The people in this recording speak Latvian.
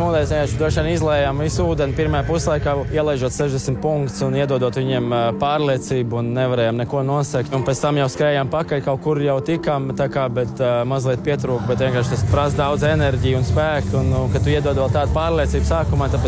modēļus vienkārši droši vien izlējām visu ūdeni pirmajā puslaikā, ielaižot 60 punktus un iedodot viņiem pārliecību un nevarējām neko nosekt. Un pēc tam jau skrējām pakaļ, kaut kur jau tikām, bet mazliet pietrūka, bet vienkārši tas prasa daudz enerģiju un spēku, un kad tu iedod vēl tādu pārliecību sākumā, tāpēc